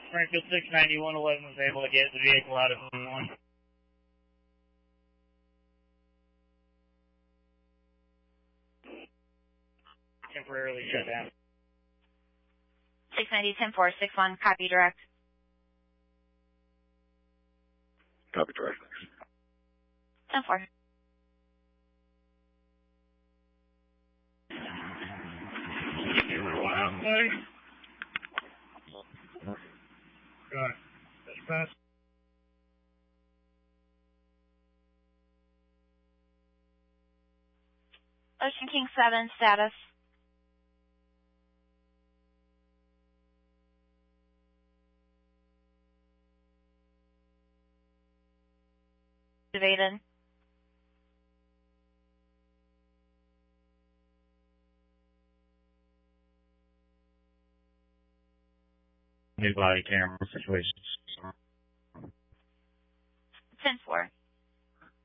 Springfield 69111 was able to get the vehicle out of one. Temporarily shut down. 690-10-4, 6-1, copy direct. Copy direct. 10-4. Got it. Dispatch. Ocean King 7, status. Activated. New body camera situations. 10-4.